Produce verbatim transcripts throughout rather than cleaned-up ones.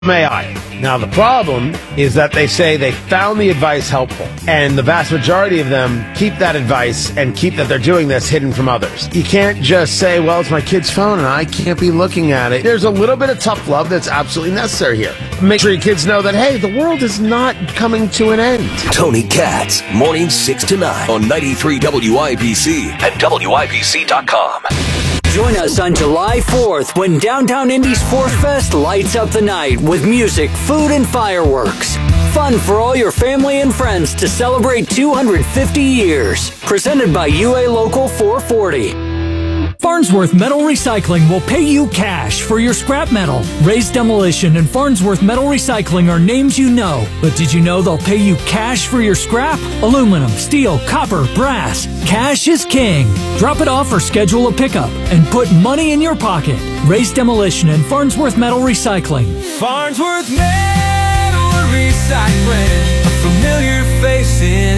May I? Now, the problem is that they say they found the advice helpful, and the vast majority of them keep that advice and keep that they're doing this hidden from others. You can't just say, well, it's my kid's phone and I can't be looking at it. There's a little bit of tough love that's absolutely necessary here. Make sure your kids know that, hey, the world is not coming to an end. Tony Katz, mornings six to nine on ninety-three W I B C and W I B C dot com. Join us on July fourth when Downtown Indy's Fourth Fest lights up the night with music, food, and fireworks. Fun for all your family and friends to celebrate two hundred fifty years. Presented by U A Local four forty. Farnsworth Metal Recycling will pay you cash for your scrap metal. Raised Demolition and Farnsworth Metal Recycling are names you know, but did you know they'll pay you cash for your scrap? Aluminum, steel, copper, brass. Cash is king. Drop it off or schedule a pickup and put money in your pocket. Raised Demolition and Farnsworth Metal Recycling. Farnsworth Metal Recycling, a familiar face in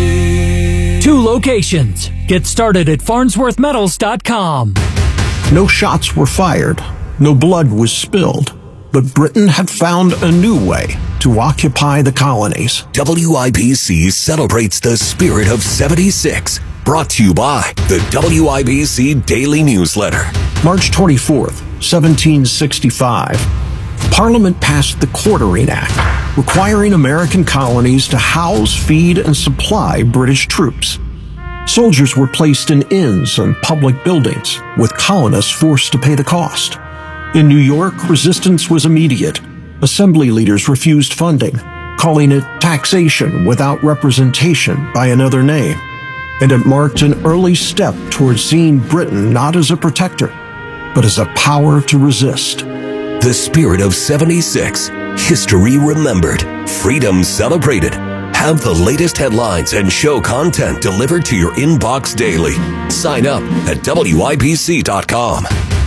Indy. Two locations. Get started at farnsworth metals dot com. No shots were fired, no blood was spilled, but Britain had found a new way to occupy the colonies. W I B C celebrates the spirit of seventy-six, brought to you by the W I B C Daily Newsletter. March twenty-fourth, seventeen sixty-five, Parliament passed the Quartering Act, requiring American colonies to house, feed, and supply British troops. Soldiers were placed in inns and public buildings, with colonists forced to pay the cost. In New York, resistance was immediate. Assembly leaders refused funding, calling it taxation without representation by another name. And it marked an early step towards seeing Britain not as a protector, but as a power to resist. The spirit of seventy-six, history remembered, freedom celebrated. Have the latest headlines and show content delivered to your inbox daily. Sign up at W I B C dot com.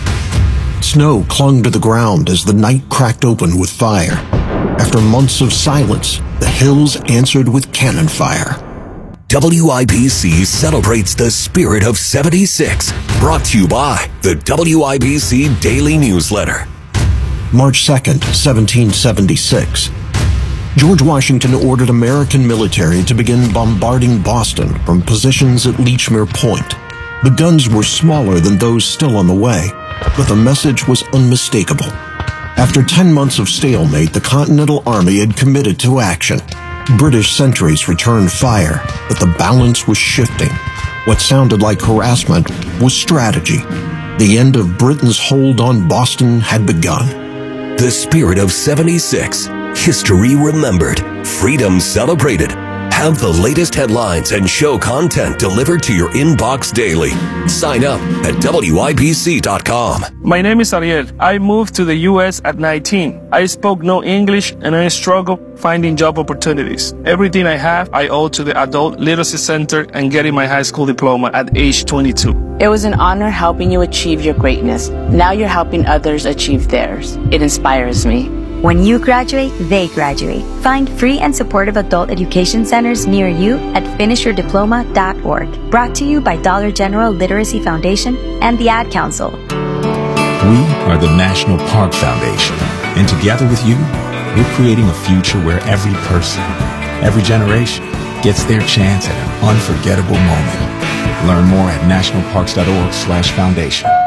Snow clung to the ground as the night cracked open with fire. After months of silence, the hills answered with cannon fire. W I B C celebrates the spirit of seventy-six, brought to you by the W I B C Daily Newsletter. March second, seventeen seventy-six. George Washington ordered American military to begin bombarding Boston from positions at Lechmere Point. The guns were smaller than those still on the way, but the message was unmistakable. After ten months of stalemate, the Continental Army had committed to action. British sentries returned fire, but the balance was shifting. What sounded like harassment was strategy. The end of Britain's hold on Boston had begun. The spirit of seventy-six, history remembered, freedom celebrated. Have the latest headlines and show content delivered to your inbox daily. Sign up at W I B C dot com. My name is Ariel. I moved to the U S at nineteen. I spoke no English and I struggled finding job opportunities. Everything I have, I owe to the Adult Literacy Center and getting my high school diploma at age twenty-two. It was an honor helping you achieve your greatness. Now you're helping others achieve theirs. It inspires me. When you graduate, they graduate. Find free and supportive adult education centers near you at finish your diploma dot org. Brought to you by Dollar General Literacy Foundation and the Ad Council. We are the National Park Foundation, and together with you, we're creating a future where every person, every generation, gets their chance at an unforgettable moment. Learn more at national parks dot org slash foundation.